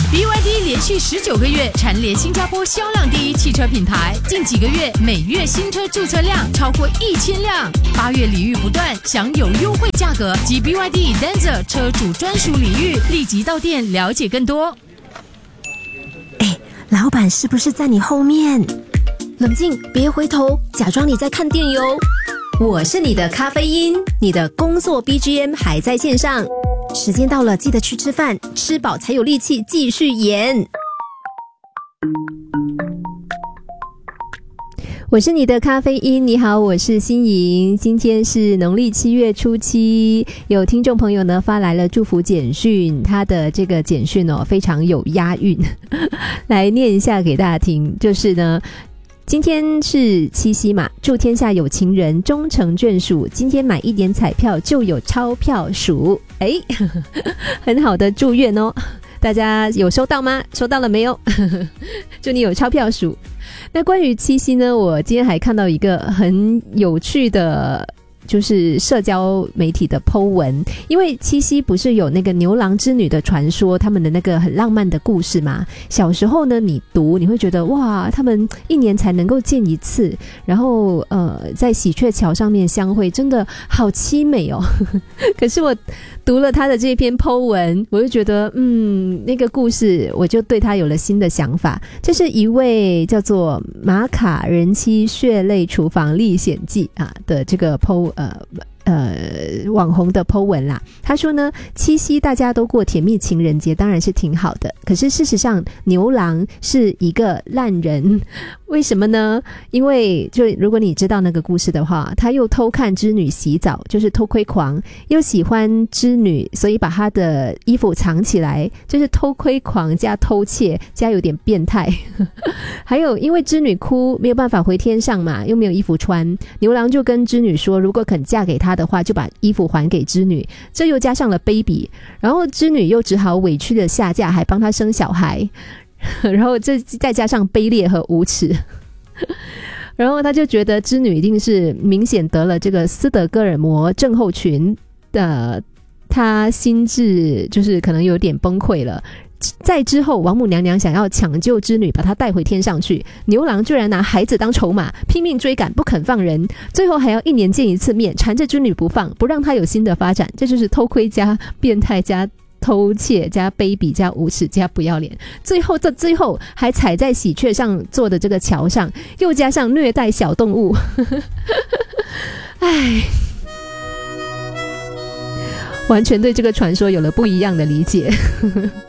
BYD 连续19个月蝉联新加坡销量第一汽车品牌，近几个月每月新车注册量超过1000辆。8月礼遇不断，享有优惠价格及 BYD Denza 车主专属礼遇，立即到店了解更多。 老板是不是在你后面？冷静，别回头，假装你在看电邮。我是你的咖啡因，你的工作 BGM 还在线上。时间到了，记得去吃饭，吃饱才有力气继续演。我是你的咖啡因，你好，我是心莹。今天是农历7月初7，有听众朋友呢发来了祝福简讯，他的这个简讯非常有押韵，来念一下给大家听。就是呢，今天是七夕嘛，祝天下有情人终成眷属，今天买一点彩票就有钞票数。很好的祝愿哦，大家有收到吗？收到了没有？祝你有钞票数。那关于七夕呢，我今天还看到一个很有趣的就是社交媒体的 po 文，因为七夕不是有那个牛郎织女的传说，他们的那个很浪漫的故事嘛。小时候呢，你读你会觉得哇，他们1年才能够见一次，然后在喜鹊桥上面相会，真的好凄美哦。可是我读了他的这篇 po 文，我就觉得那个故事我就对他有了新的想法。这是一位叫做马卡人妻血泪厨房历险记的这个 po网红的 po 文啦。他说呢，七夕大家都过甜蜜情人节，当然是挺好的，可是事实上牛郎是一个烂人。为什么呢？因为就如果你知道那个故事的话，他又偷看织女洗澡，就是偷窥狂，又喜欢织女，所以把他的衣服藏起来，就是偷窥狂加偷窃加有点变态。还有因为织女哭没有办法回天上嘛，又没有衣服穿，牛郎就跟织女说，如果肯嫁给他的话，就把衣服还给织女，这又加上了卑鄙，然后织女又只好委屈的下嫁，还帮他生小孩，然后这再加上卑劣和无耻。然后他就觉得织女一定是明显得了这个斯德哥尔摩症候群的，他心智就是可能有点崩溃了。在之后王母娘娘想要抢救织女，把她带回天上去，牛郎居然拿孩子当筹码，拼命追赶，不肯放人，最后还要1年见一次面，缠着织女不放，不让她有新的发展。这就是偷窥加变态加偷窃加卑鄙加无耻加不要脸，最后还踩在喜鹊上做的这个桥上，又加上虐待小动物。唉，完全对这个传说有了不一样的理解。